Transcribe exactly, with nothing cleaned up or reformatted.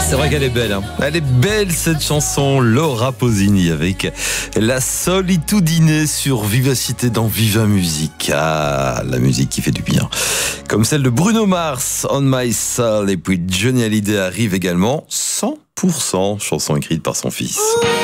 C'est vrai qu'elle est belle, hein. Elle est belle cette chanson, Laura Pausini avec La Solitudine sur Vivacité dans Viva Musique. Ah, la musique qui fait du bien. Comme celle de Bruno Mars, On My Soul, et puis Johnny Hallyday arrive également, cent pour cent chanson écrite par son fils.